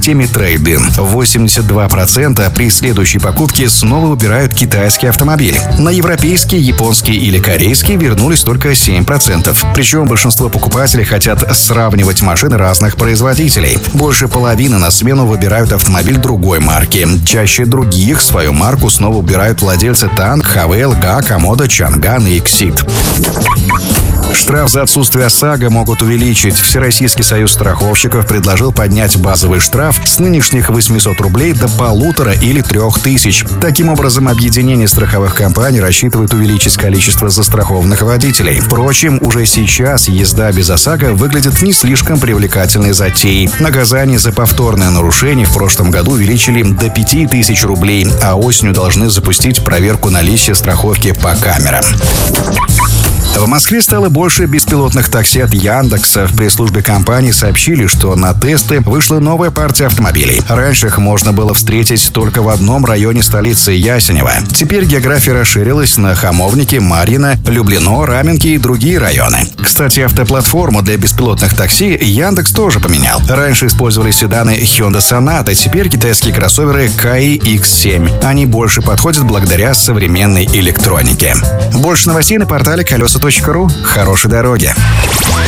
системе Trade-in. 82% при следующей покупке снова выбирают китайский автомобиль. На европейский, японский или корейский вернулись только 7%. Причем большинство покупателей хотят сравнивать машины разных производителей. Больше половины на смену выбирают автомобиль другой марки. Чаще других свою марку снова выбирают владельцы Танг, Хавейл, ГА, Комода, Чанган и Exit. Штраф за отсутствие ОСАГО могут увеличить. Всероссийский союз страховщиков предложил поднять базовый штраф с нынешних 800 рублей до 1500 или 3000. Таким образом, объединение страховых компаний рассчитывает увеличить количество застрахованных водителей. Впрочем, уже сейчас езда без ОСАГО выглядит не слишком привлекательной затеей. Наказание за повторное нарушение в прошлом году увеличили до 5000 рублей, а осенью должны запустить проверку наличия страховки по камерам. В Москве стало больше беспилотных такси от Яндекса. В пресс-службе компании сообщили, что на тесты вышла новая партия автомобилей. Раньше их можно было встретить только в одном районе столицы Ясенево. Теперь география расширилась на Хамовники, Марьино, Люблино, Раменки и другие районы. Кстати, автоплатформу для беспилотных такси Яндекс тоже поменял. Раньше использовали седаны Hyundai Sonata, теперь китайские кроссоверы Kai X7. Они больше подходят благодаря современной электронике. Больше новостей на портале колеса.ру. Хорошей дороги.